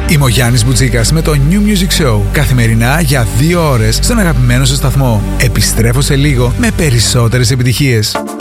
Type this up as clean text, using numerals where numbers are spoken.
Είμαι ο Γιάννης Μπουτσίκας με το New Music Show. Καθημερινά για 2 ώρες στον αγαπημένο σου σταθμό. Επιστρέφω σε λίγο με περισσότερες επιτυχίες.